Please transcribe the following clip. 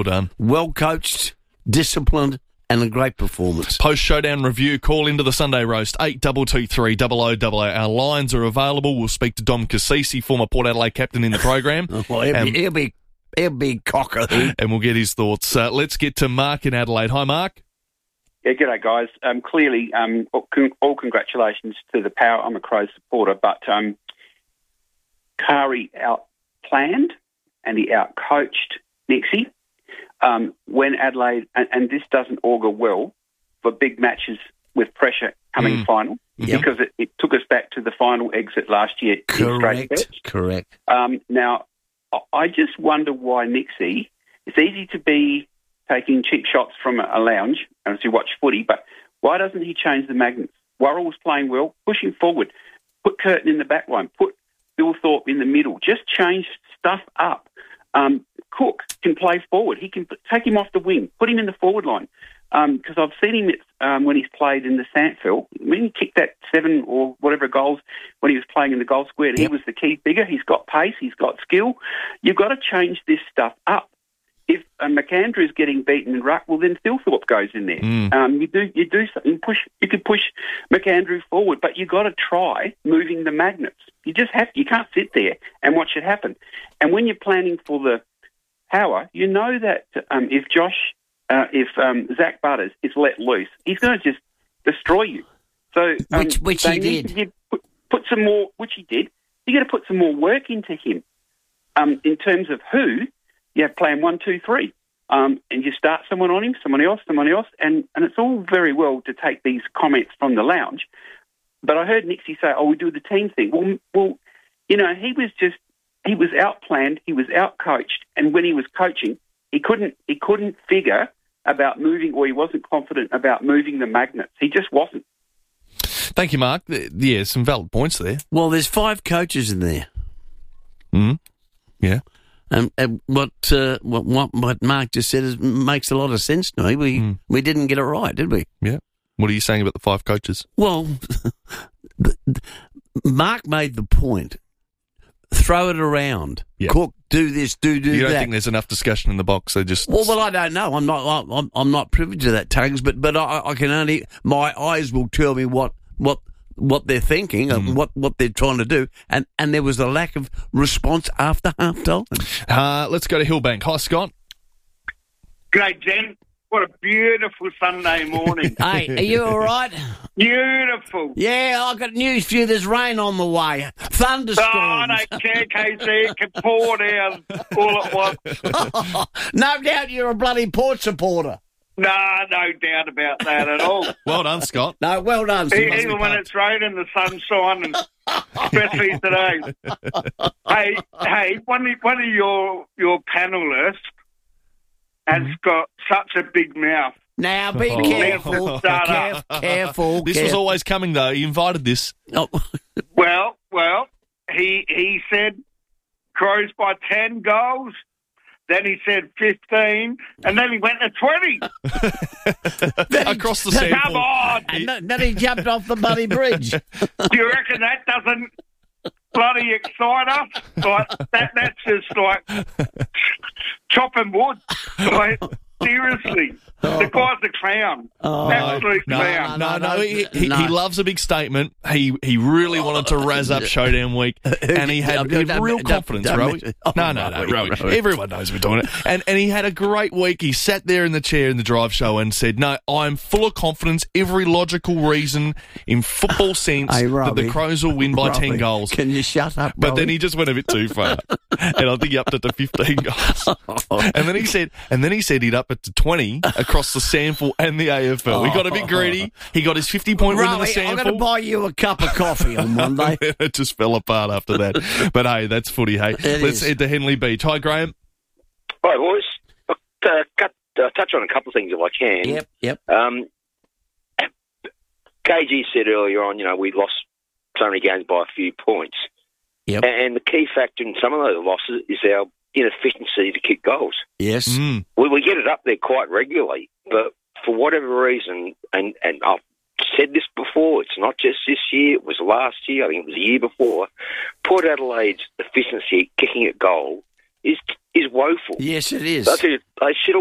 Well done. Well coached, disciplined, and a great performance. Post-showdown review, call into the Sunday Roast, 8223 0000. Our lines are available. We'll speak to Dom Cassisi, former Port Adelaide captain in the program. Well, he'll be cocker. And we'll get his thoughts. Let's get to Mark in Adelaide. Hi, Mark. Yeah, g'day, guys. Clearly, all congratulations to the Power. I'm a Crows supporter, but Kari out-planned and he out-coached Nixie. When Adelaide, and this doesn't augur well for big matches with pressure coming final, because it took us back to the final exit last year. Correct. Now, I just wonder why Nixie, it's easy to be taking cheap shots from a lounge as you watch footy, but why doesn't he change the magnets? Worrell was playing well, push him forward, put Curtin in the back line, put Bill Thorpe in the middle, just change stuff up. Cook can play forward. He can take him off the wing, put him in the forward line. Because I've seen him when he's played in the Sandfield. When he kicked that 7 or whatever goals when he was playing in the goal square, he was the key figure. He's got pace. He's got skill. You've got to change this stuff up. If McAndrew is getting beaten in ruck, well, then Thilthorpe goes in there. You do something. You could push McAndrew forward, but you've got to try moving the magnets. You just have to. You can't sit there and watch it happen. And when you're planning for the Power, you know that if Zach Butters is let loose, he's going to just destroy you. So which he did. Put some more, which he did. You got to put some more work into him. In terms of who, you have plan 1, 2, 3, and you start someone on him, someone else, and it's all very well to take these comments from the lounge. But I heard Nixie say, "Oh, we do the team thing." Well, he was outplanned, he was outcoached, and when he was coaching, he couldn't figure about moving, or he wasn't confident about moving the magnets. He just wasn't. Thank you, Mark. Yeah, some valid points there. Well, there's 5 coaches in there. Yeah. And what Mark just said makes a lot of sense to me. We didn't get it right, did we? Yeah. What are you saying about the 5 coaches? Well, Mark made the point. Throw it around. Yep. Cook, do this, do that. You don't think there's enough discussion in the box? They just well, I don't know. I'm not privy to that, Tugs. But I can only, my eyes will tell me what they're thinking and what they're trying to do. And there was a lack of response after half time. Let's go to Hillbank. Hi, Scott. Great, Jen. What a beautiful Sunday morning. Hey, are you all right? Beautiful. Yeah, I've got news for you. There's rain on the way. Thunderstorms. Oh, I don't care, KC. It can pour down all at once. No doubt you're a bloody Port supporter. No doubt about that at all. Well done, Scott. No, well done. Even when it's raining, the sun's shining, especially today. Hey, one of your panellists has got such a big mouth. Now, be careful. Careful. This was always coming, though. He invited this. Oh. Well, he said Crows by 10 goals. Then he said 15, and then he went to 20. Across the sample. Come on! And then he jumped off the bloody bridge. Do you reckon that doesn't bloody excite us? Like that's just like chopping wood. Like, seriously. The guy's a clown. Absolute clown. No. He loves a big statement. He really wanted to razz up Showdown Week, and he had real confidence, Rowie. No, Rowie. Everyone knows we're doing it. And he had a great week. He sat there in the chair in the drive show and said, "No, I'm full of confidence. Every logical reason in football sense that the Crows will win by 10 goals." Can you shut up, But then he just went a bit too far, and I think he upped it to 15 goals. And then he said he'd up it to 20 across the SANFL and the AFL. He got a bit greedy. He got his 50-point win in the SANFL. I'm going to buy you a cup of coffee on Monday. It just fell apart after that. But hey, that's footy, hey. Let's head to Henley Beach. Hi, Graham. Hi, boys. Touch on a couple of things if I can. Yep. KG said earlier on, we lost so many games by a few points. Yep. And the key factor in some of those losses is our inefficiency to kick goals. Yes. We get it up there quite regularly, but for whatever reason, and I've said this before, it's not just this year, it was last year, I think it was the year before, Port Adelaide's efficiency kicking at goal is is woeful. Yes, it is. They should